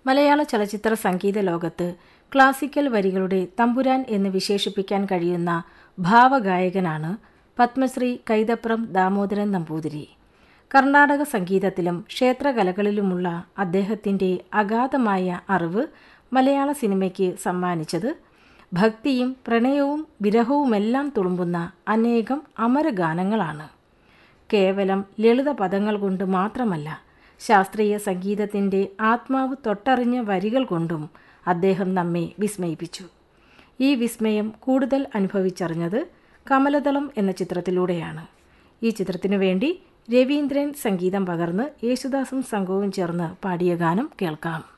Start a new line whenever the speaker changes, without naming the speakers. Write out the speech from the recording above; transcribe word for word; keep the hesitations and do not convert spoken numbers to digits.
മലയാള ചലച്ചിത്ര സംഗീത ലോകത്ത് ക്ലാസിക്കൽ വരികളുടെ തമ്പുരാൻ എന്ന് വിശേഷിപ്പിക്കാൻ കഴിയുന്ന ഭാവഗായകനാണ് പത്മശ്രീ കൈതപ്രം ദാമോദരൻ നമ്പൂതിരി. കർണാടക സംഗീതത്തിലും ക്ഷേത്രകലകളിലുമുള്ള അദ്ദേഹത്തിൻ്റെ അഗാധമായ അറിവ് മലയാള സിനിമയ്ക്ക് സമ്മാനിച്ചത് ഭക്തിയും പ്രണയവും വിരഹവുമെല്ലാം തുളുമ്പുന്ന അനേകം അമരഗാനങ്ങളാണ്. കേവലം ലളിത പദങ്ങൾ കൊണ്ട് മാത്രമല്ല, ശാസ്ത്രീയ സംഗീതത്തിൻ്റെ ആത്മാവ് തൊട്ടറിഞ്ഞ വരികൾ കൊണ്ടും അദ്ദേഹം നമ്മെ വിസ്മയിപ്പിച്ചു. ഈ വിസ്മയം കൂടുതൽ അനുഭവിച്ചറിഞ്ഞത് കമലദളം എന്ന ചിത്രത്തിലൂടെയാണ്. ഈ ചിത്രത്തിനു വേണ്ടി രവീന്ദ്രൻ സംഗീതം പകർന്ന് യേശുദാസും സംഘവും ചേർന്ന് പാടിയ ഗാനം കേൾക്കാം.